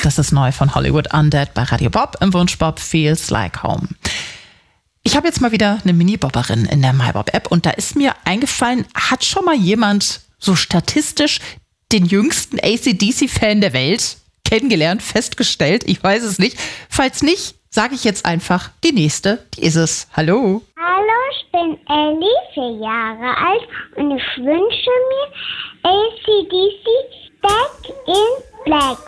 Das ist neu von Hollywood Undead bei Radio Bob im Wunschbob Feels Like Home. Ich habe jetzt mal wieder eine Mini-Bobberin in der MyBob-App und da ist mir eingefallen, hat schon mal jemand so statistisch den jüngsten AC/DC-Fan der Welt kennengelernt, festgestellt? Ich weiß es nicht. Falls nicht, sage ich jetzt einfach, die nächste, die ist es. Hallo. Hallo, ich bin Ellie, 4 Jahre alt und ich wünsche mir AC/DC Back in Black.